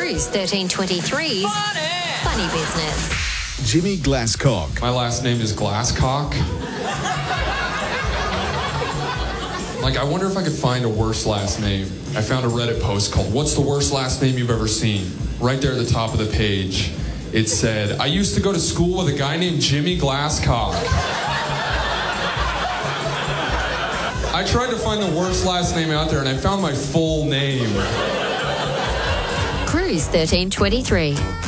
Cruise 1323's Funny Business. Jimmy Glasscock. My last name is Glasscock. Like, I wonder if I could find a worse last name. I found a Reddit post called, "What's the worst last name you've ever seen?" Right there at the top of the page, it said, "I used to go to school with a guy named Jimmy Glasscock." I tried to find the worst last name out there, and I found my full name. Cruise 1323.